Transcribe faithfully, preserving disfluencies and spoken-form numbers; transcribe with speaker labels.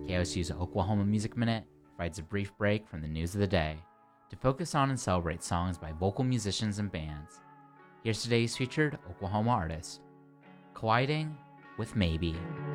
Speaker 1: K O S U's Oklahoma Music Minute provides a brief break from the news of the day to focus on and celebrate songs by vocal musicians and bands. Here's today's featured Oklahoma artist, Colliding with Maybe.